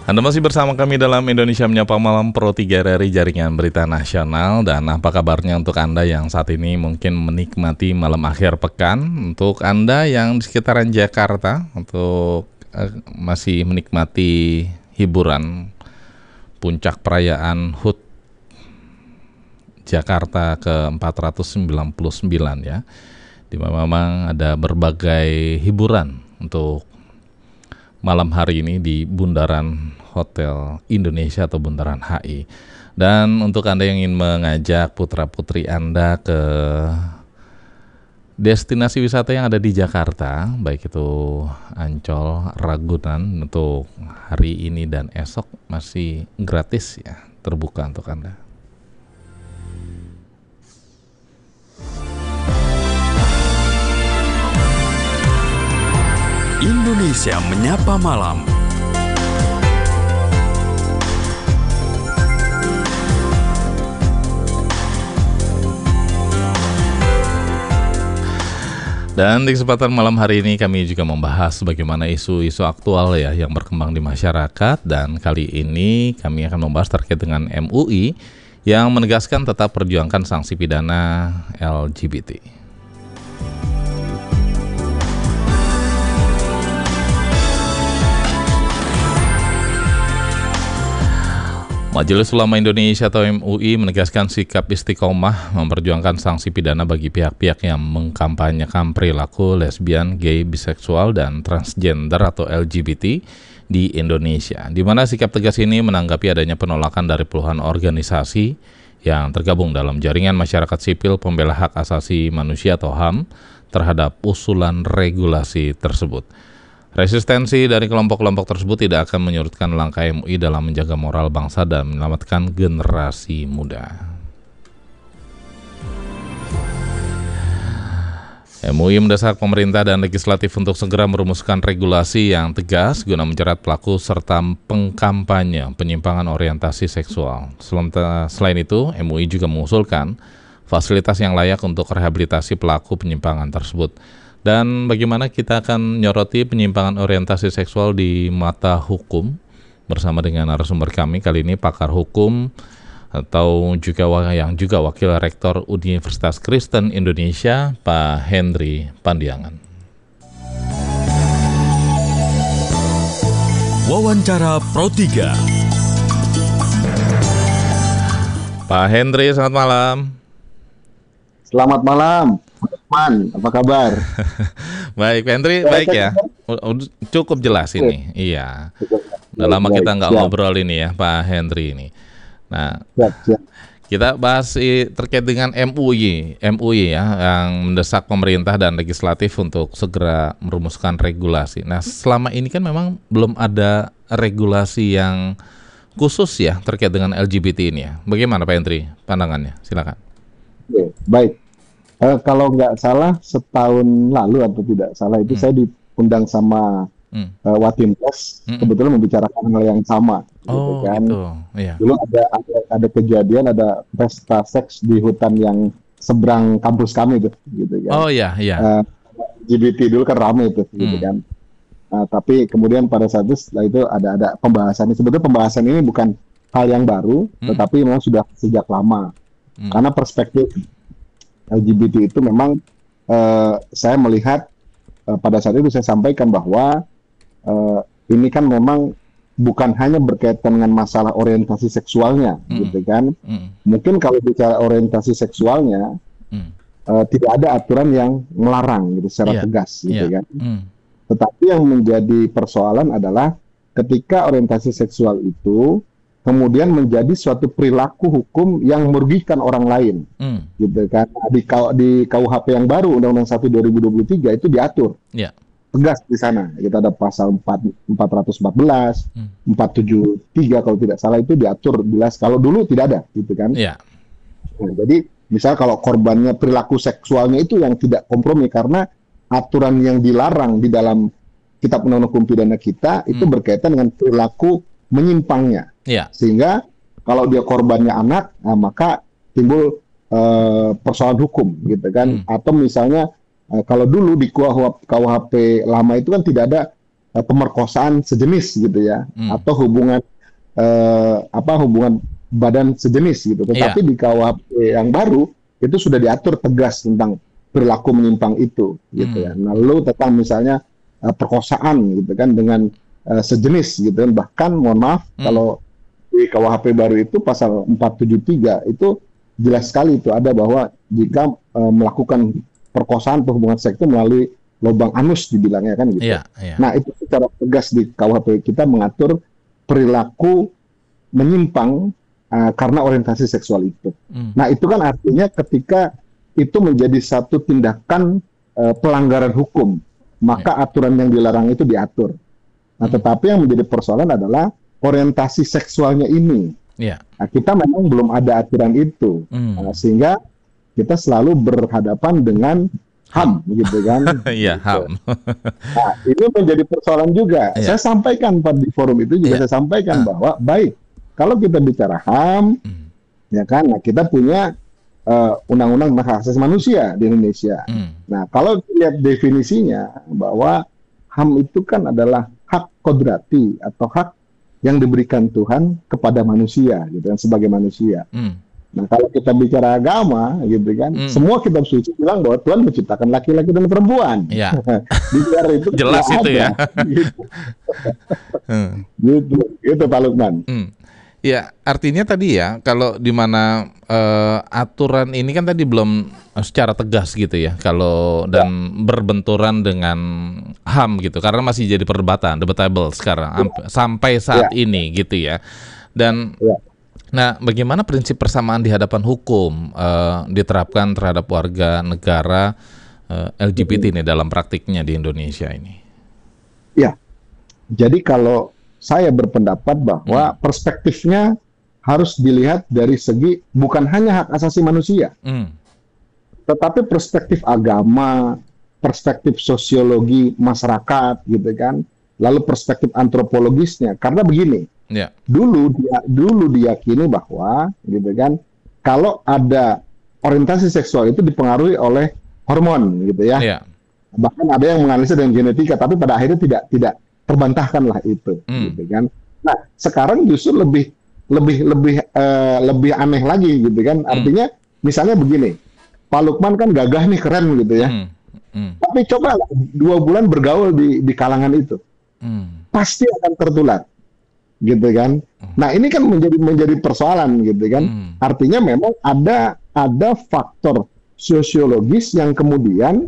Anda masih bersama kami dalam Indonesia Menyapa Malam Pro 3 RRI Jaringan Berita Nasional. Dan apa kabarnya untuk Anda yang saat ini mungkin menikmati malam akhir pekan. Untuk Anda yang di sekitaran Jakarta, untuk masih menikmati hiburan puncak perayaan HUT Jakarta ke-499 ya, di mana memang ada berbagai hiburan untuk malam hari ini di Bundaran Hotel Indonesia atau Bundaran HI. Dan untuk Anda yang ingin mengajak putra-putri Anda ke destinasi wisata yang ada di Jakarta, baik itu Ancol, Ragunan, untuk hari ini dan esok masih gratis ya, terbuka untuk Anda. Indonesia Menyapa Malam. Dan di kesempatan malam hari ini kami juga membahas bagaimana isu-isu aktual ya yang berkembang di masyarakat. Dan kali ini kami akan membahas terkait dengan MUI yang menegaskan tetap perjuangkan sanksi pidana LGBT. Majelis Ulama Indonesia atau MUI menegaskan sikap istiqomah memperjuangkan sanksi pidana bagi pihak-pihak yang mengkampanyekan perilaku lesbian, gay, biseksual, dan transgender atau LGBT di Indonesia. Di mana sikap tegas ini menanggapi adanya penolakan dari puluhan organisasi yang tergabung dalam jaringan masyarakat sipil pembela hak asasi manusia atau HAM terhadap usulan regulasi tersebut. Resistensi dari kelompok-kelompok tersebut tidak akan menyurutkan langkah MUI dalam menjaga moral bangsa dan menyelamatkan generasi muda. MUI mendesak pemerintah dan legislatif untuk segera merumuskan regulasi yang tegas guna menjerat pelaku serta pengkampanye penyimpangan orientasi seksual. Selain itu, MUI juga mengusulkan fasilitas yang layak untuk rehabilitasi pelaku penyimpangan tersebut. Dan bagaimana kita akan menyoroti penyimpangan orientasi seksual di mata hukum bersama dengan narasumber kami kali ini, pakar hukum atau juga yang juga wakil rektor Universitas Kristen Indonesia, Pak Henry Pandiangan. Wawancara Pro 3. Pak Henry, selamat malam. Selamat malam. Man, apa kabar? Baik, Pak Henry, baik ya. Cukup jelas ini. Iya. Udah lama kita nggak ngobrol ini ya, Pak Henry ini. Nah, kita bahas terkait dengan MUI ya, yang mendesak pemerintah dan legislatif untuk segera merumuskan regulasi. Nah, selama ini kan memang belum ada regulasi yang khusus ya terkait dengan LGBT ini ya. Bagaimana Pak Henry pandangannya? Silakan. Oke, baik. Kalau nggak salah setahun lalu atau tidak salah itu saya diundang sama Watimkes, kebetulan membicarakan hal yang sama. Oh, gitu kan. gitu. Iya. Dulu ada kejadian, ada pesta seks di hutan yang seberang kampus kami tuh, gitu kan. Oh iya. LGBT dulu kan ramai itu, gitu kan. Tapi kemudian pada saat itu setelah itu ada pembahasan. Sebetulnya pembahasan ini bukan hal yang baru, tetapi memang sudah sejak lama. Karena perspektif LGBT itu memang saya melihat pada saat itu saya sampaikan bahwa ini kan memang bukan hanya berkaitan dengan masalah orientasi seksualnya, gitu kan. Mungkin kalau bicara orientasi seksualnya tidak ada aturan yang melarang gitu secara tegas, gitu kan. Tetapi yang menjadi persoalan adalah ketika orientasi seksual itu kemudian menjadi suatu perilaku hukum yang merugikan orang lain, gitu kan. Di KUHP yang baru Undang-Undang 1 2023 itu diatur tegas di sana. Kita ada pasal 414, 473 kalau tidak salah itu diatur jelas. Kalau dulu tidak ada, gitu kan. Nah, jadi misal kalau korbannya perilaku seksualnya itu yang tidak kompromi karena aturan yang dilarang di dalam Kitab Undang-Undang Hukum Pidana kita itu berkaitan dengan perilaku menyimpangnya. Sehingga kalau dia korbannya anak, nah maka timbul persoalan hukum, gitu kan. Atau misalnya kalau dulu di KUHP lama itu kan tidak ada pemerkosaan sejenis gitu ya, atau hubungan hubungan badan sejenis gitu. Tetapi di KUHP yang baru itu sudah diatur tegas tentang perilaku menyimpang itu gitu ya. Nah, lalu tentang misalnya perkosaan gitu kan dengan sejenis gitu kan. Bahkan mohon maaf kalau di KUHP baru itu pasal 473 itu jelas sekali itu ada bahwa jika melakukan perkosaan atau hubungan seks itu melalui lubang anus dibilangnya kan gitu. Nah, itu secara tegas di KUHP kita mengatur perilaku menyimpang karena orientasi seksual itu. Nah, itu kan artinya ketika itu menjadi satu tindakan pelanggaran hukum, maka aturan yang dilarang itu diatur. Nah, tetapi yang menjadi persoalan adalah orientasi seksualnya ini. Nah, kita memang belum ada aturan itu, sehingga kita selalu berhadapan dengan HAM, gitu kan? HAM. Nah, ini menjadi persoalan juga. Saya sampaikan di forum itu juga saya sampaikan bahwa baik kalau kita bicara HAM, ya kan? Nah, kita punya Undang-Undang Hak Asasi Manusia di Indonesia. Nah, kalau lihat definisinya bahwa HAM itu kan adalah hak kodrati atau hak yang diberikan Tuhan kepada manusia, gitu kan, sebagai manusia. Nah, kalau kita bicara agama, gitu kan, semua kitab suci bilang bahwa Tuhan menciptakan laki-laki dan perempuan. Di luar itu jelas itu ada, ya. Gitu Pak Lukman. Ya, artinya tadi ya, kalau di mana aturan ini kan tadi belum secara tegas gitu ya, kalau dan berbenturan dengan HAM gitu, karena masih jadi perdebatan, debatable sekarang sampai saat ini gitu ya. Dan nah, bagaimana prinsip persamaan di hadapan hukum diterapkan terhadap warga negara LGBT ini dalam praktiknya di Indonesia ini? Ya, jadi kalau saya berpendapat bahwa perspektifnya harus dilihat dari segi bukan hanya hak asasi manusia, tetapi perspektif agama, perspektif sosiologi masyarakat, gitu kan, lalu perspektif antropologisnya. Karena begini, dulu diyakini bahwa, gitu kan, kalau ada orientasi seksual itu dipengaruhi oleh hormon, gitu ya. Bahkan ada yang menganalisa dengan genetika, tapi pada akhirnya tidak terbantahkanlah itu, gitu kan. Nah, sekarang justru lebih aneh lagi, gitu kan. Artinya, misalnya begini, Pak Lukman kan gagah nih, keren gitu ya. Tapi coba 2 bulan bergaul di kalangan itu, pasti akan tertular, gitu kan. Nah, ini kan menjadi persoalan, gitu kan. Artinya memang ada faktor sosiologis yang kemudian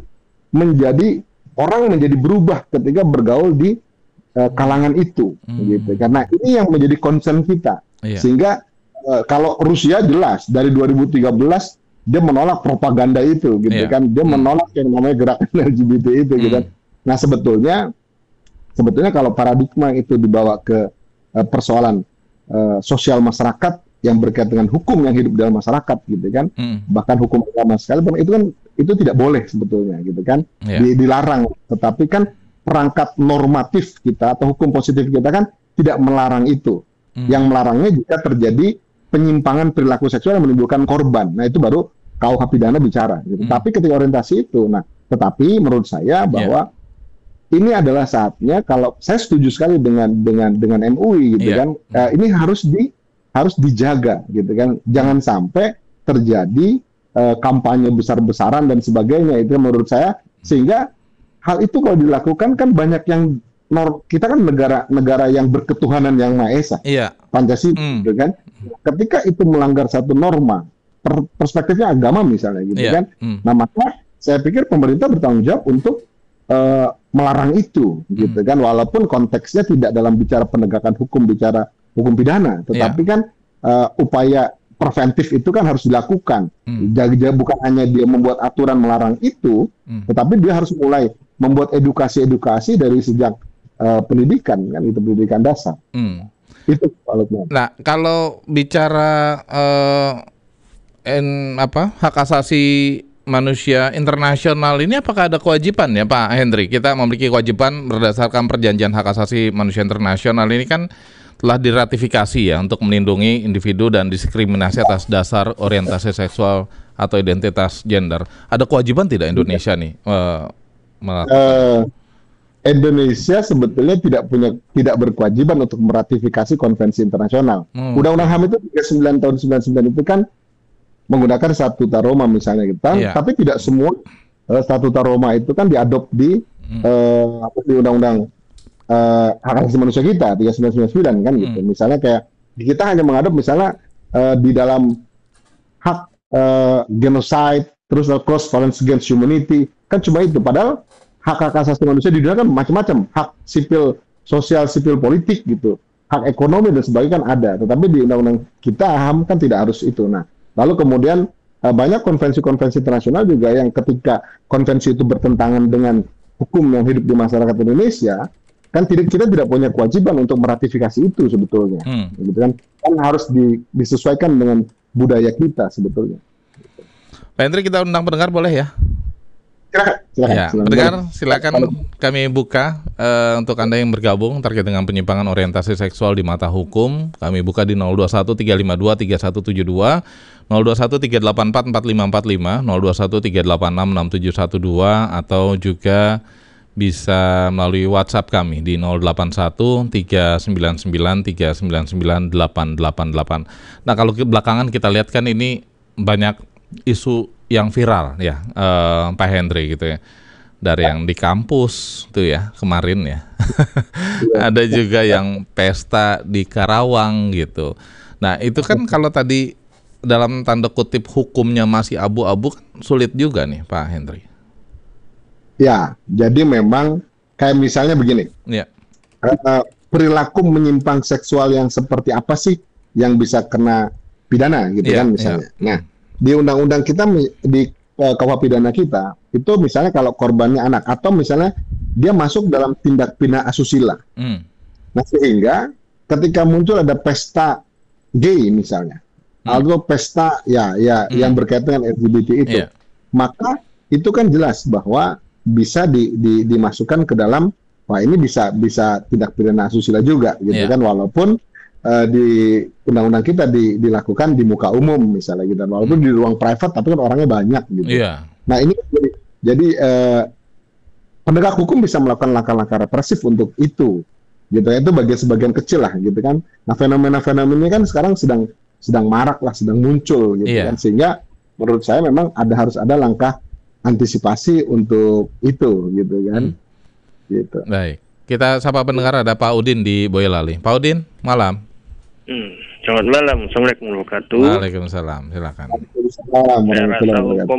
orang menjadi berubah ketika bergaul di kalangan itu, gitu. Karena ini yang menjadi concern kita, sehingga kalau Rusia jelas dari 2013 dia menolak propaganda itu, gitu kan. Dia menolak yang namanya gerakan LGBT itu, gitu kan. Nah, sebetulnya kalau paradigma itu dibawa ke persoalan sosial masyarakat yang berkaitan dengan hukum yang hidup dalam masyarakat, gitu kan. Bahkan hukum agama sekalipun itu tidak boleh sebetulnya, gitu kan. Dilarang, tetapi kan perangkat normatif kita atau hukum positif kita kan tidak melarang itu. Yang melarangnya jika terjadi penyimpangan perilaku seksual yang menimbulkan korban. Nah, itu baru KUH pidana bicara, gitu. Tapi ketika orientasi itu, tetapi menurut saya bahwa ini adalah saatnya, kalau saya setuju sekali dengan MUI, gitu kan. Ini harus dijaga, gitu kan. Jangan sampai terjadi kampanye besar-besaran dan sebagainya, itu menurut saya. Sehingga hal itu kalau dilakukan kan banyak yang kita kan negara yang berketuhanan yang Maha Esa, Pancasila, gitu kan. Ketika itu melanggar satu norma, perspektifnya agama misalnya, gitu kan. Nah, maka saya pikir pemerintah bertanggung jawab untuk melarang itu, gitu kan. Walaupun konteksnya tidak dalam bicara penegakan hukum, bicara hukum pidana, tetapi kan upaya preventif itu kan harus dilakukan. Bukan hanya dia membuat aturan melarang itu, tetapi dia harus mulai membuat edukasi dari sejak pendidikan, kan itu pendidikan dasar. Itu kalau nah, kalau bicara hak asasi manusia internasional ini, apakah ada kewajiban ya Pak Hendri? Kita memiliki kewajiban berdasarkan perjanjian hak asasi manusia internasional ini kan telah diratifikasi ya untuk melindungi individu dan diskriminasi atas dasar orientasi seksual atau identitas gender. Ada kewajiban tidak Indonesia nih melakukan? Indonesia sebetulnya tidak berkewajiban untuk meratifikasi konvensi internasional. Undang-Undang HAM itu 39 tahun 99 itu kan menggunakan Statuta Roma misalnya gitu kan, tapi tidak semua Statuta Roma itu kan diadop di Undang-Undang Hak Asasi Manusia kita 3999 kan gitu. Misalnya kayak kita hanya mengadop misalnya di dalam hak genocide, terus cross violence against humanity, kan cuma itu. Padahal hak asasi manusia di dunia kan macam-macam, hak sipil, sosial, sipil, politik gitu, hak ekonomi dan sebagainya kan ada. Tetapi di undang-undang kita HAM kan tidak harus itu. Nah, lalu kemudian banyak konvensi-konvensi internasional juga yang ketika konvensi itu bertentangan dengan hukum yang hidup di masyarakat Indonesia, kan kita tidak punya kewajiban untuk meratifikasi itu sebetulnya, gitu kan? Kan harus disesuaikan dengan budaya kita sebetulnya. Pak Hendri, kita undang pendengar boleh ya? Silakan. Pendengar silakan kami buka untuk Anda yang bergabung terkait dengan penyimpangan orientasi seksual di mata hukum. Kami buka di 021 352 3172, 021 384 4545, 021 386 6712, atau juga bisa melalui WhatsApp kami di 081 399 399 888. Nah, kalau belakangan kita lihat kan ini banyak isu yang viral ya, Pak Hendri gitu ya, dari yang di kampus tuh ya kemarin ya, ada juga yang pesta di Karawang gitu. Nah itu kan kalau tadi dalam tanda kutip hukumnya masih abu-abu kan sulit juga nih Pak Hendri. Ya, jadi memang kayak misalnya begini, perilaku menyimpang seksual yang seperti apa sih yang bisa kena pidana gitu kan misalnya. Nah, di undang-undang kita, di KUHP pidana kita, itu misalnya kalau korbannya anak, atau misalnya dia masuk dalam tindak pidana asusila. Nah, sehingga ketika muncul ada pesta gay misalnya, atau pesta yang berkaitan dengan LGBT itu, maka itu kan jelas bahwa bisa dimasukkan ke dalam, wah ini bisa tindak pidana asusila juga, gitu kan, walaupun di undang-undang kita dilakukan di muka umum misalnya gitu, walaupun di ruang private tapi kan orangnya banyak gitu. Nah ini jadi penegak hukum bisa melakukan langkah-langkah represif untuk itu, gitu ya, itu sebagian kecil lah gitu kan. Nah fenomena-fenomena ini kan sekarang sedang marak lah, sedang muncul gitu kan, sehingga menurut saya memang harus ada langkah antisipasi untuk itu gitu kan. Gitu. Baik, kita sapa pendengar, ada Pak Udin di Boyolali. Pak Udin, malam. Selamat malam, Assalamualaikum warahmatullahi wabarakatuh. Waalaikumsalam, silakan. Saya rasa hukum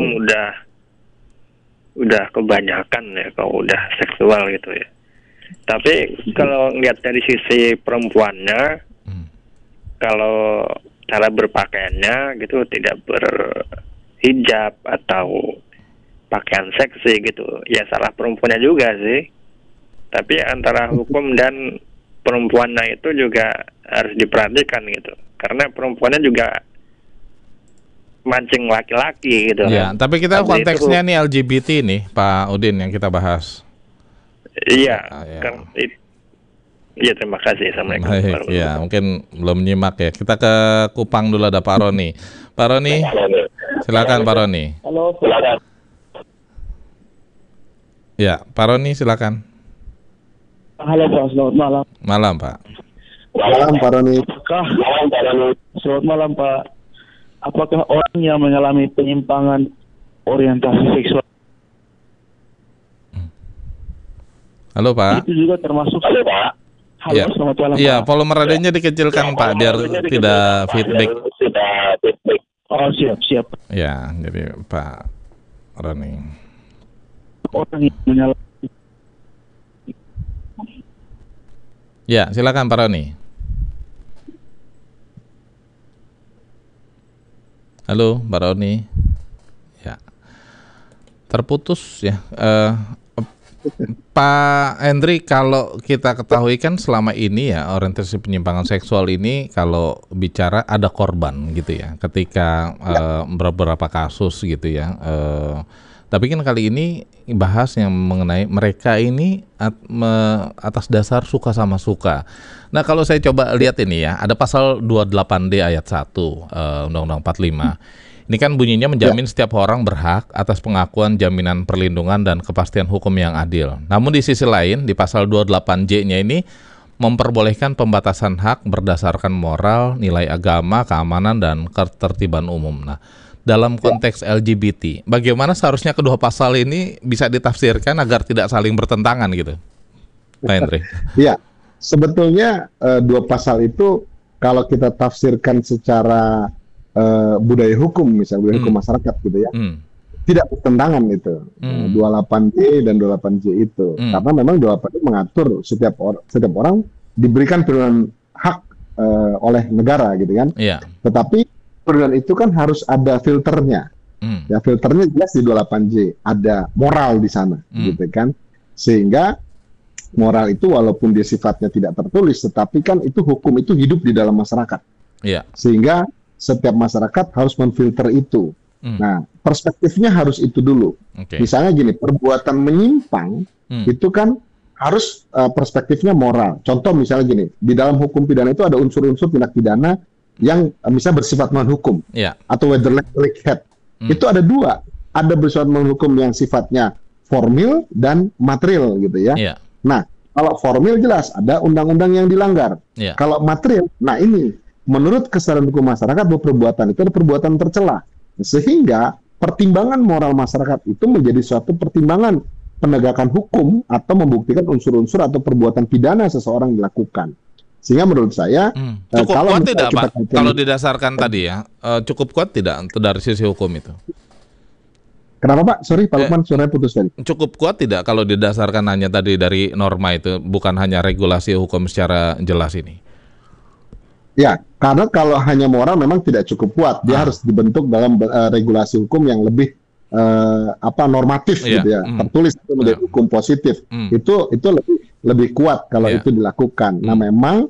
udah kebanyakan ya kalau udah seksual gitu ya. Tapi kalau ngeliat dari sisi perempuannya, kalau cara berpakaiannya gitu tidak berhijab atau pakaian seksi gitu, ya salah perempuannya juga sih. Tapi antara hukum dan perempuannya itu juga harus diperhatikan gitu, karena perempuannya juga mancing laki-laki gitu. Ya, tapi kita konteksnya nih LGBT nih, Pak Udin, yang kita bahas. Iya, kan. Iya, terima kasih. Assalamualaikum. Ya, mungkin belum nyimak ya. Kita ke Kupang dulu, ada Pak Roni. Pak Roni, silakan Pak Roni. Halo, silakan. Ya, Pak Roni silakan. Halo Pak, selamat malam. Malam Pak. Malam Pak Roni. Selamat malam Pak. Apakah orang yang mengalami penyimpangan orientasi seksual Halo Pak. itu juga termasuk? Halo Pak. Halo, ya. Selamat malam. Iya, Pak. volume radionya dikecilkan Pak, biar tidak feedback. Oh siap. Ya, jadi Pak Roni. Orang yang mengalami. Ya, silakan Pak Roni. Halo, Pak Roni. Ya, terputus ya. Pak Hendri, kalau kita ketahui kan selama ini ya orientasi penyimpangan seksual ini kalau bicara ada korban gitu ya. Ketika beberapa kasus gitu ya. Tapi kan kali ini bahas yang mengenai mereka ini atas dasar suka sama suka. Nah kalau saya coba lihat ini ya, ada pasal 28D ayat 1 Undang-Undang 45. Ini Ini kan bunyinya menjamin setiap orang berhak atas pengakuan jaminan perlindungan dan kepastian hukum yang adil. Namun di sisi lain, di pasal 28J-nya ini memperbolehkan pembatasan hak berdasarkan moral, nilai agama, keamanan, dan ketertiban umum. Nah, dalam konteks LGBT, bagaimana seharusnya kedua pasal ini bisa ditafsirkan agar tidak saling bertentangan gitu, Pak Henry? Ya, sebetulnya dua pasal itu kalau kita tafsirkan secara budaya hukum, misalnya budaya hukum masyarakat gitu ya, tidak bertentangan itu. 28J dan 28J itu. Karena memang 28J mengatur setiap orang diberikan perlindungan hak oleh negara gitu kan. Tetapi perlindungan itu kan harus ada filternya. Ya, filternya jelas di 28J, ada moral di sana gitu kan. Sehingga moral itu walaupun dia sifatnya tidak tertulis, tetapi kan itu hukum itu hidup di dalam masyarakat. Sehingga setiap masyarakat harus memfilter itu. Nah, perspektifnya harus itu dulu. Misalnya gini, perbuatan menyimpang itu kan harus perspektifnya moral. Contoh misalnya gini, di dalam hukum pidana itu ada unsur-unsur tindak pidana yang misalnya bersifat menghukum atau whether like head. Itu ada dua, ada bersifat menghukum yang sifatnya formil dan material gitu ya. Nah, kalau formil jelas ada undang-undang yang dilanggar. Kalau material, nah ini menurut kesadaran hukum masyarakat bahwa perbuatan itu ada perbuatan tercela. Sehingga pertimbangan moral masyarakat itu menjadi suatu pertimbangan penegakan hukum atau membuktikan unsur-unsur atau perbuatan pidana seseorang dilakukan. Sehingga menurut saya cukup kuat tidak Pak? Kalau didasarkan tadi ya, cukup kuat tidak dari sisi hukum itu? Kenapa Pak? Sorry Pak Lukman, suaranya putus tadi. Cukup kuat tidak kalau didasarkan hanya tadi dari norma itu, bukan hanya regulasi hukum secara jelas ini? Ya, karena kalau hanya moral memang tidak cukup kuat. Dia harus dibentuk dalam regulasi hukum yang lebih normatif gitu ya, tertulis itu menjadi hukum positif. Itu lebih kuat kalau itu dilakukan. Nah, memang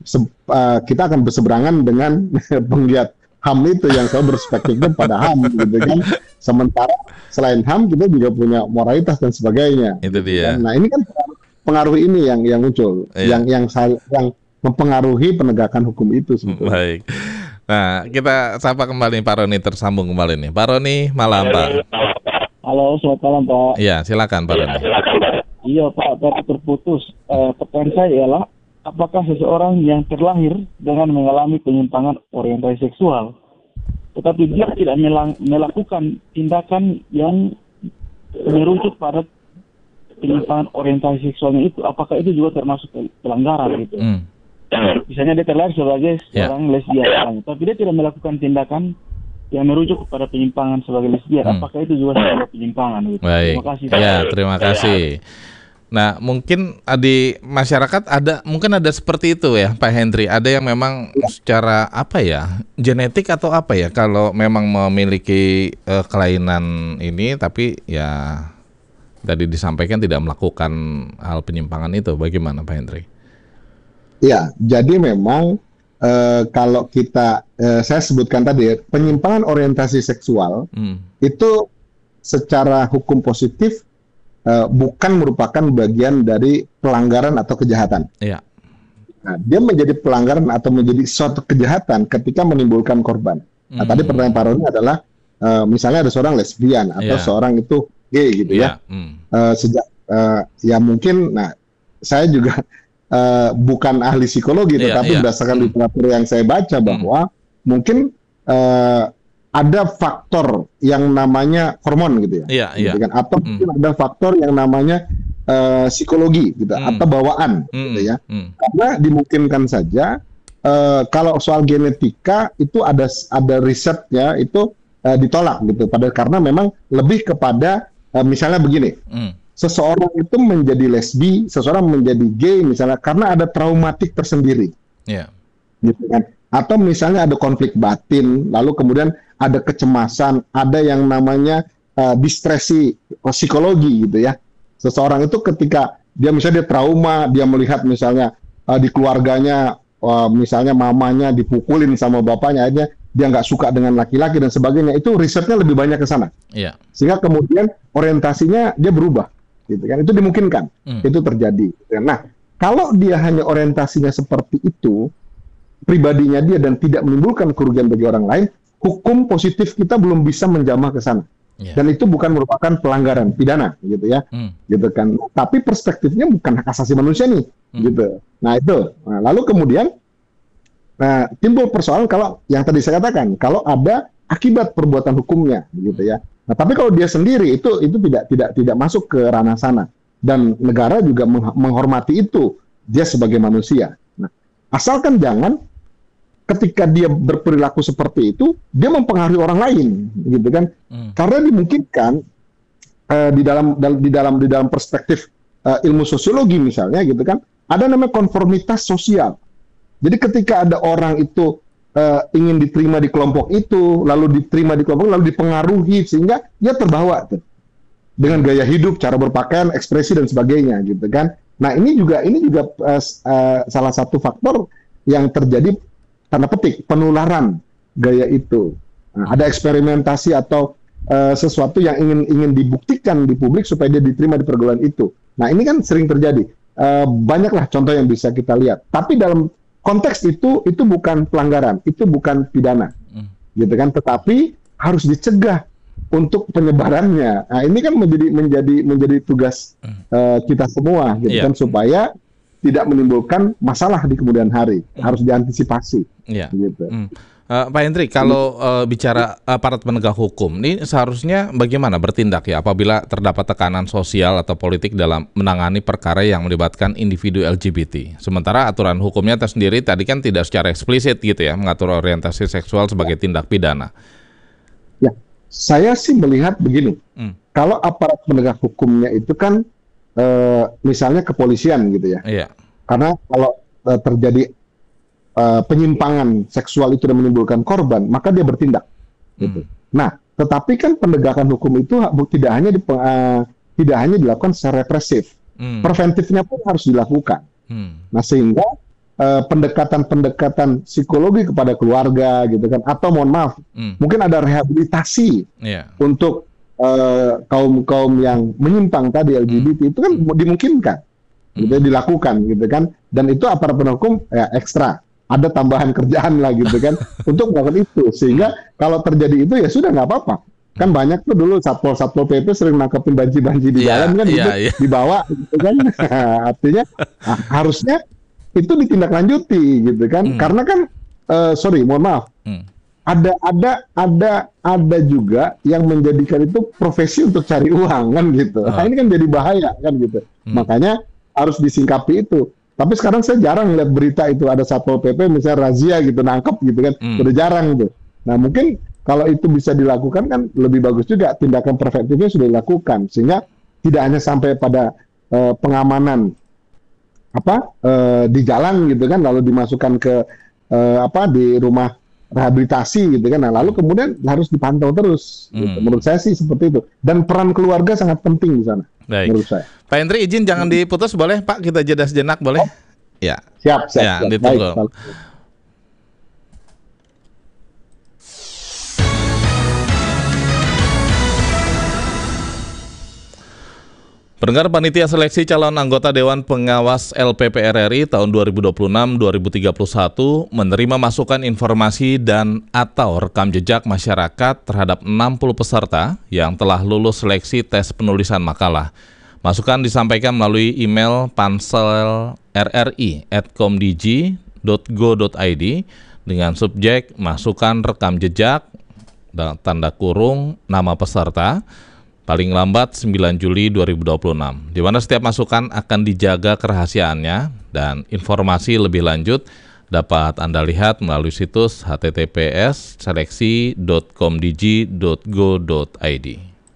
kita akan berseberangan dengan penggiat HAM itu yang selalu berperspektifnya pada HAM gitu kan. Sementara selain HAM kita juga punya moralitas dan sebagainya. Itu dia. Nah, ini kan pengaruh ini yang muncul, yang mempengaruhi penegakan hukum itu sebetulnya. Baik. Nah, kita sapa kembali Pak Roni, tersambung kembali nih. Pak Roni, malam Pak. Halo, selamat malam Pak. Iya, silakan Pak Roni. Iya Pak, tadi terputus. Pertanyaan saya ialah, apakah seseorang yang terlahir dengan mengalami penyimpangan orientasi seksual, tetapi dia tidak melakukan tindakan yang merujuk pada penyimpangan orientasi seksualnya itu, apakah itu juga termasuk pelanggaran gitu? Misalnya dia terlahir sebagai seorang lesbian, tapi dia tidak melakukan tindakan yang merujuk kepada penyimpangan sebagai lesbian, apakah itu juga sebuah penyimpangan? Gitu? Baik. Terima kasih. Ya, terima kasih. Nah, mungkin di masyarakat mungkin ada seperti itu ya, Pak Henry. Ada yang memang secara genetik atau kalau memang memiliki kelainan ini, tapi ya tadi disampaikan tidak melakukan hal penyimpangan itu. Bagaimana Pak Henry? Ya, jadi memang kalau kita, saya sebutkan tadi, penyimpangan orientasi seksual itu secara hukum positif bukan merupakan bagian dari pelanggaran atau kejahatan. Nah, dia menjadi pelanggaran atau menjadi suatu kejahatan ketika menimbulkan korban. Nah, tadi pertanyaan Pak Roni adalah, misalnya ada seorang lesbian atau seorang itu gay gitu ya. Sejak ya mungkin, nah saya juga bukan ahli psikologi, tetapi berdasarkan literatur yang saya baca bahwa mungkin ada faktor yang namanya hormon gitu ya, gitu kan? Atau mungkin ada faktor yang namanya psikologi gitu, atau bawaan gitu ya. Karena dimungkinkan saja kalau soal genetika itu ada risetnya itu ditolak gitu, karena memang lebih kepada misalnya begini. Seseorang itu menjadi lesbi, seseorang menjadi gay misalnya karena ada traumatik tersendiri, gitu kan? Atau misalnya ada konflik batin, lalu kemudian ada kecemasan, ada yang namanya distresi psikologi gitu ya. Seseorang itu ketika dia misalnya trauma, dia melihat misalnya di keluarganya misalnya mamanya dipukulin sama bapaknya, akhirnya dia nggak suka dengan laki-laki dan sebagainya, itu risetnya lebih banyak ke sana. Sehingga kemudian orientasinya dia berubah. Gitu kan, itu dimungkinkan, itu terjadi. Nah, kalau dia hanya orientasinya seperti itu, pribadinya dia dan tidak menimbulkan kerugian bagi orang lain, hukum positif kita belum bisa menjamah ke sana. Dan itu bukan merupakan pelanggaran pidana, gitu ya, gitu kan. Tapi perspektifnya bukan hak asasi manusia nih, gitu. Nah itu. Nah, lalu kemudian timbul persoalan kalau yang tadi saya katakan, kalau ada akibat perbuatan hukumnya, gitu ya. Nah tapi kalau dia sendiri itu tidak masuk ke ranah sana, dan negara juga menghormati itu dia sebagai manusia. Nah, asalkan jangan ketika dia berperilaku seperti itu, dia mempengaruhi orang lain, gitu kan? Karena dimungkinkan di dalam perspektif ilmu sosiologi misalnya, gitu kan? Ada namanya konformitas sosial. Jadi ketika ada orang itu ingin diterima di kelompok itu, lalu diterima di kelompok, lalu dipengaruhi sehingga dia terbawa tuh dengan gaya hidup, cara berpakaian, ekspresi dan sebagainya, gitu kan? Nah ini juga salah satu faktor yang terjadi, tanda petik, penularan gaya itu. Nah, ada eksperimentasi atau sesuatu yang ingin dibuktikan di publik supaya dia diterima di pergaulan itu. Nah ini kan sering terjadi. Banyaklah contoh yang bisa kita lihat. Tapi dalam konteks itu bukan pelanggaran, itu bukan pidana, gitu kan? Tetapi harus dicegah untuk penyebarannya. Nah ini kan menjadi tugas kita semua, gitu kan, supaya tidak menimbulkan masalah di kemudian hari, harus diantisipasi. Gitu. Pak Hendri, kalau bicara aparat penegak hukum, ini seharusnya bagaimana bertindak ya apabila terdapat tekanan sosial atau politik dalam menangani perkara yang melibatkan individu LGBT. Sementara aturan hukumnya tersendiri tadi kan tidak secara eksplisit gitu ya, mengatur orientasi seksual sebagai tindak pidana. Ya, saya sih melihat begini, kalau aparat penegak hukumnya itu kan misalnya kepolisian gitu ya. Karena kalau terjadi penyimpangan seksual itu dan menimbulkan korban, maka dia bertindak. Gitu. Nah, tetapi kan penegakan hukum itu tidak hanya dilakukan secara represif, preventifnya pun harus dilakukan. Nah, sehingga pendekatan psikologi kepada keluarga, gitu kan, atau mohon maaf, mungkin ada rehabilitasi untuk kaum yang menyimpang tadi LGBT itu kan dimungkinkan, gitu, dilakukan, gitu kan, dan itu aparat penegak hukum ekstra. Ada tambahan kerjaan lah gitu kan untuk melakukan itu, sehingga kalau terjadi itu ya sudah nggak apa-apa. Kan banyak tuh dulu satpol PP sering nangkepin banci-banci di jalan kan, dibawa gitu kan. Artinya harusnya itu ditindaklanjuti gitu kan, karena kan mohon maaf, ada juga yang menjadikan itu profesi untuk cari uang kan gitu. Nah, ini kan jadi bahaya kan gitu. Makanya harus disingkapi itu. Tapi sekarang saya jarang lihat berita itu ada Satpol PP misalnya razia gitu, nangkep gitu kan, udah jarang gitu. Nah mungkin kalau itu bisa dilakukan kan lebih bagus juga, tindakan preventifnya sudah dilakukan, sehingga tidak hanya sampai pada pengamanan di jalan gitu kan, lalu dimasukkan ke di rumah rehabilitasi gitu kan. Nah lalu kemudian harus dipantau terus. Gitu. Menurut saya sih seperti itu. Dan peran keluarga sangat penting di sana. Baik. Menurut saya. Pak Hendri izin jangan diputus boleh Pak, kita jeda sejenak boleh? Ya. Siap. Ya, ditunggu. Baik. Pendengar, panitia seleksi calon anggota Dewan Pengawas LPPR RI tahun 2026-2031 menerima masukan informasi dan atau rekam jejak masyarakat terhadap 60 peserta yang telah lulus seleksi tes penulisan makalah. Masukan disampaikan melalui email pansel.rri@komdigi.go.id dengan subjek masukan rekam jejak, tanda kurung, nama peserta, paling lambat 9 Juli 2026, di mana setiap masukan akan dijaga kerahasiaannya dan informasi lebih lanjut dapat Anda lihat melalui situs https://seleksi.komdigi.go.id.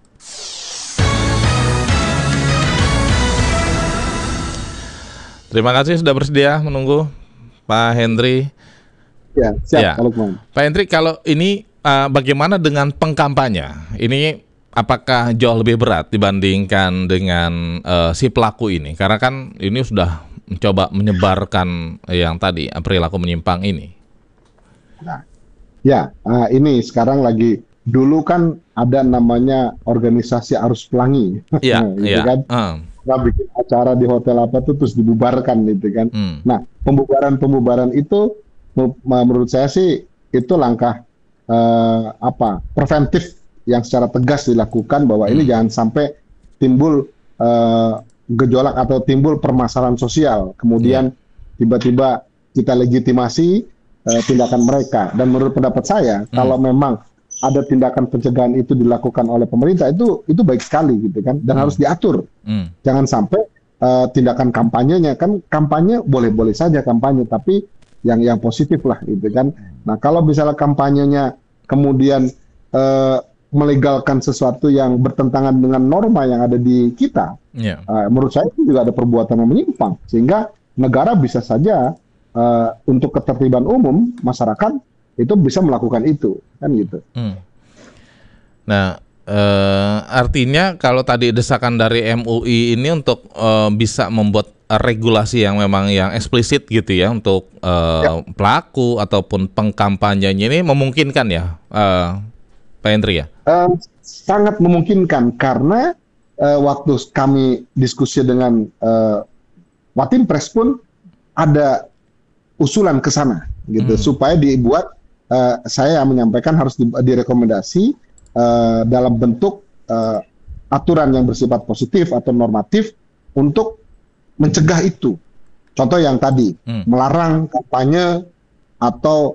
Terima kasih sudah bersedia menunggu Pak Hendri. Ya, siap. Pak Hendri, kalau ini bagaimana dengan pengkampanye? Ini apakah jauh lebih berat dibandingkan dengan si pelaku ini? Karena kan ini sudah mencoba menyebarkan yang tadi perilaku menyimpang ini. Nah, ini sekarang lagi, dulu kan ada namanya organisasi Arus Pelangi, gitu kan? Nah, bikin acara di hotel apa tuh terus dibubarkan gitu kan? Nah, pembubaran itu menurut saya sih itu langkah preventif yang secara tegas dilakukan bahwa ini jangan sampai timbul gejolak atau timbul permasalahan sosial, kemudian tiba-tiba kita legitimasi tindakan mereka. Dan menurut pendapat saya, kalau memang ada tindakan pencegahan itu dilakukan oleh pemerintah, itu baik sekali gitu kan, dan harus diatur. Jangan sampai tindakan kampanyenya, kan kampanye boleh-boleh saja kampanye, tapi yang positif lah gitu kan. Nah kalau misalnya kampanyenya kemudian melegalkan sesuatu yang bertentangan dengan norma yang ada di kita, menurut saya itu juga ada perbuatan yang menyimpang, sehingga negara bisa saja untuk ketertiban umum masyarakat itu bisa melakukan itu, kan gitu. Nah, artinya kalau tadi desakan dari MUI ini untuk bisa membuat regulasi yang memang yang eksplisit gitu ya untuk pelaku ataupun pengkampanyenya ini memungkinkan ya, Pak Hendri ya? Sangat memungkinkan karena waktu kami diskusi dengan Watimpres pun ada usulan ke sana gitu supaya dibuat, saya menyampaikan harus direkomendasi dalam bentuk aturan yang bersifat positif atau normatif untuk mencegah itu. Contoh yang tadi melarang kampanye atau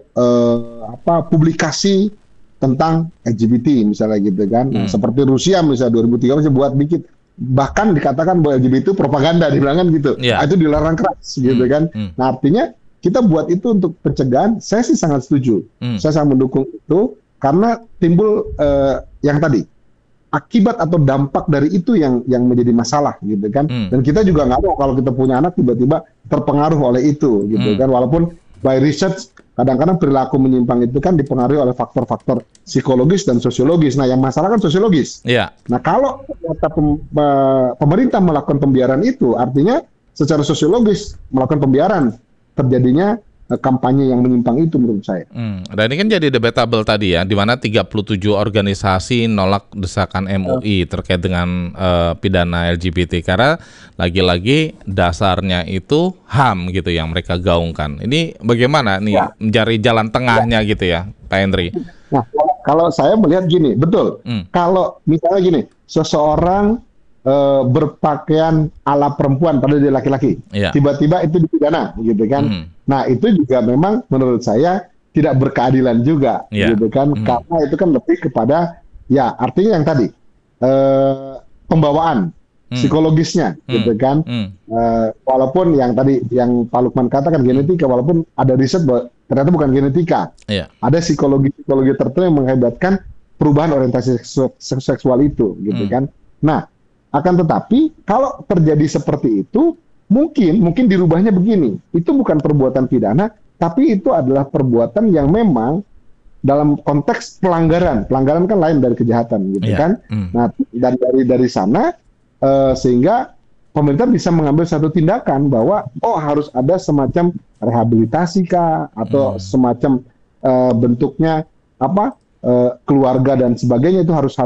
publikasi tentang LGBT misalnya gitu kan. Nah, seperti Rusia misalnya 2003 buat bikin, bahkan dikatakan bahwa LGBT itu propaganda, dibilang kan gitu. Itu dilarang keras gitu kan. Nah artinya kita buat itu untuk pencegahan, saya sih sangat setuju. Saya sangat mendukung itu karena timbul yang tadi akibat atau dampak dari itu yang menjadi masalah gitu kan. Dan kita juga nggak mau kalau kita punya anak tiba-tiba terpengaruh oleh itu gitu kan. Walaupun by research kadang-kadang perilaku menyimpang itu kan dipengaruhi oleh faktor-faktor psikologis dan sosiologis. Nah yang masalah kan sosiologis. Nah kalau pemerintah melakukan pembiaran itu, artinya secara sosiologis melakukan pembiaran terjadinya kampanye yang menyimpang itu menurut saya. Dan ini kan jadi debatable tadi ya, di mana 37 organisasi nolak desakan MUI terkait dengan pidana LGBT karena lagi-lagi dasarnya itu HAM gitu yang mereka gaungkan. Ini bagaimana nih mencari jalan tengahnya gitu ya, Pak Hendri? Nah, kalau saya melihat gini, betul. Kalau misalnya gini, seseorang berpakaian ala perempuan pada dia laki-laki, tiba-tiba itu dipidana gitu kan. Nah itu juga memang menurut saya tidak berkeadilan juga gitu kan, karena itu kan lebih kepada ya artinya yang tadi pembawaan psikologisnya gitu kan. Walaupun yang tadi yang Pak Lukman katakan genetika, walaupun ada riset bahwa ternyata bukan genetika, ada psikologi tertentu yang mengakibatkan perubahan orientasi seksual itu gitu kan. Nah akan tetapi kalau terjadi seperti itu, mungkin dirubahnya begini. Itu bukan perbuatan pidana, tapi itu adalah perbuatan yang memang dalam konteks pelanggaran. Pelanggaran kan lain dari kejahatan, gitu kan. Nah, dan dari sana sehingga pemerintah bisa mengambil satu tindakan bahwa harus ada semacam rehabilitasi kah atau semacam bentuknya keluarga dan sebagainya itu harus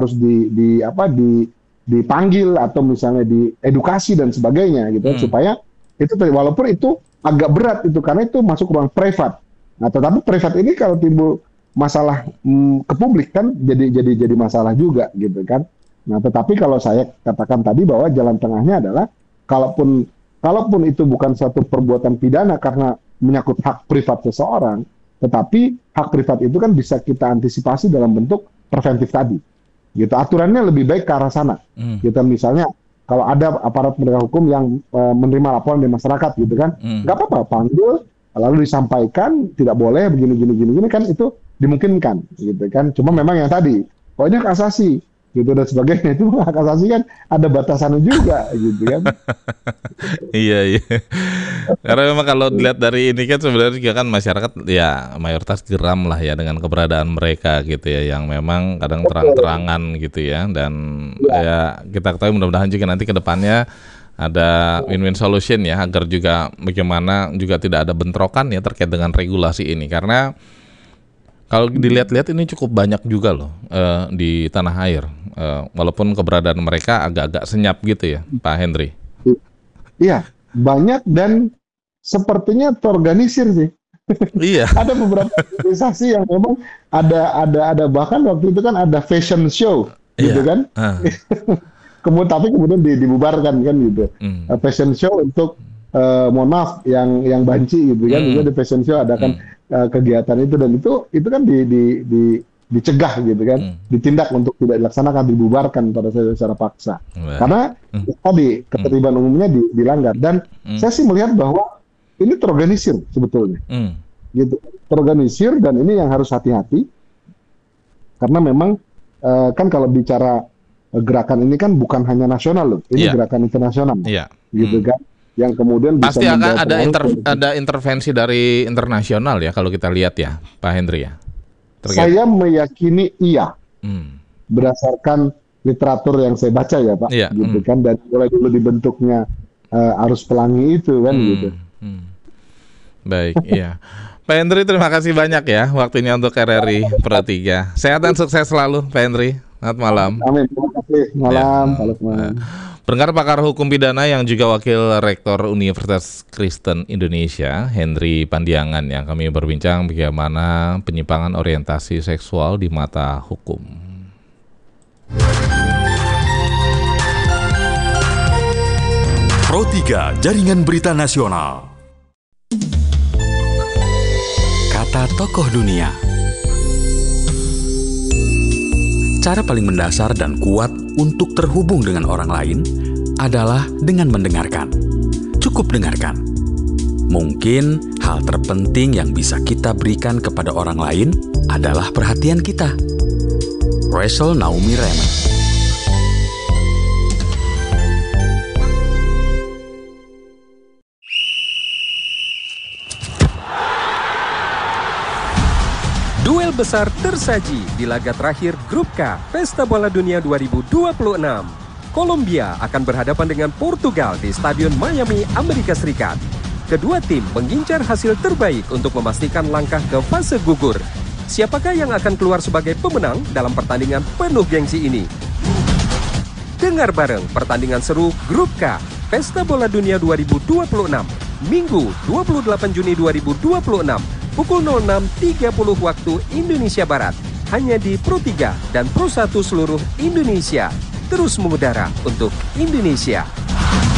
dipanggil atau misalnya diedukasi dan sebagainya gitu supaya itu walaupun itu agak berat itu karena itu masuk ruang privat. Nah, tetapi privat ini kalau timbul masalah ke publik kan jadi masalah juga gitu kan. Nah, tetapi kalau saya katakan tadi bahwa jalan tengahnya adalah kalaupun itu bukan suatu perbuatan pidana karena menyangkut hak privat seseorang, tetapi hak privat itu kan bisa kita antisipasi dalam bentuk preventif tadi. Gitu, aturannya lebih baik ke arah sana. Gitu, misalnya kalau ada aparat penegak hukum yang menerima laporan dari masyarakat gitu kan, nggak apa-apa panggil lalu disampaikan tidak boleh begini kan itu dimungkinkan gitu kan. Cuma memang yang tadi pokoknya hak asasi gitu dan sebagainya itu hak asasi kan ada batasannya juga gitu kan. Iya. Karena memang kalau dilihat dari ini kan sebenarnya juga kan masyarakat ya mayoritas geram lah ya dengan keberadaan mereka gitu ya, yang memang kadang terang-terangan gitu ya, dan ya kita ketahui mudah-mudahan juga nanti ke depannya ada win-win solution ya, agar juga bagaimana juga tidak ada bentrokan ya terkait dengan regulasi ini, karena kalau dilihat-lihat ini cukup banyak juga loh di tanah air, walaupun keberadaan mereka agak-agak senyap gitu ya, Pak Hendri. Iya, banyak dan sepertinya terorganisir sih. Iya. Ada beberapa organisasi yang memang ada bahkan waktu itu kan ada fashion show gitu Iya. kan. Kemudian dibubarkan kan gitu. Fashion show untuk mohon maaf yang banci gitu kan. Juga di fashion show ada kan kegiatan itu, dan itu kan dicegah gitu kan. Ditindak untuk tidak dilaksanakan, dibubarkan pada secara paksa. Karena tadi ketertiban umumnya dilanggar, dan saya sih melihat bahwa ini terorganisir sebetulnya. Gitu, terorganisir, dan ini yang harus hati-hati karena memang kan kalau bicara gerakan ini kan bukan hanya nasional loh, ini gerakan internasional, gitu kan, yang kemudian pasti bisa akan ada intervensi dari internasional ya kalau kita lihat ya, Pak Hendri ya. Saya meyakini iya, berdasarkan literatur yang saya baca ya Pak, gitu kan, dan mulai dulu dibentuknya arus pelangi itu kan gitu. Baik, iya. Pak Hendri, terima kasih banyak ya waktunya untuk RRI Pro 3. Sehat dan sukses selalu, Pak Hendri. Selamat malam. Amin. Terima kasih. Malam. Pendengar pakar hukum pidana yang juga wakil rektor Universitas Kristen Indonesia, Hendri Pandiangan, yang kami berbincang bagaimana penyimpangan orientasi seksual di mata hukum. Pro 3 Jaringan Berita Nasional. Kata tokoh dunia. Cara paling mendasar dan kuat untuk terhubung dengan orang lain adalah dengan mendengarkan. Cukup dengarkan. Mungkin hal terpenting yang bisa kita berikan kepada orang lain adalah perhatian kita. Rachel Naomi Remen. Duel besar tersaji di laga terakhir Grup K Pesta Bola Dunia 2026. Kolombia akan berhadapan dengan Portugal di Stadion Miami, Amerika Serikat. Kedua tim mengincar hasil terbaik untuk memastikan langkah ke fase gugur. Siapakah yang akan keluar sebagai pemenang dalam pertandingan penuh gengsi ini? Dengar bareng pertandingan seru Grup K Pesta Bola Dunia 2026, Minggu 28 Juni 2026. Pukul 06.30 waktu Indonesia Barat, hanya di Pro 3 dan Pro 1 seluruh Indonesia. Terus mengudara untuk Indonesia.